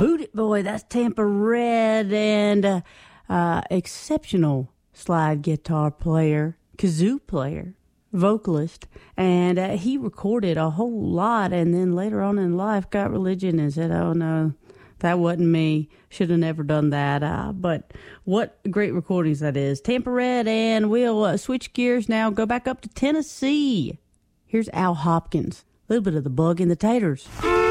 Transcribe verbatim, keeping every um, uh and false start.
Boot It Boy, that's Tampa Red, and uh, uh, exceptional slide guitar player, kazoo player, vocalist, and uh, he recorded a whole lot, and then later on in life got religion and said, oh no, that wasn't me, should have never done that. Uh, but what great recordings that is. Tampa Red, and we'll uh, switch gears now, go back up to Tennessee. Here's Al Hopkins, a little bit of the Bug in the Taters.